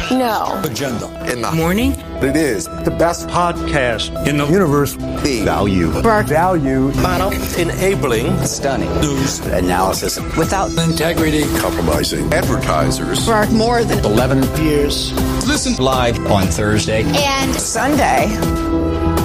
No. Agenda. In the morning? It is the best podcast in the universe. The value. Value. Model. Enabling. Stunning. News. Analysis. Without Integrity. Compromising. Advertisers. for more than 11 years. Listen Live on Thursday and Sunday.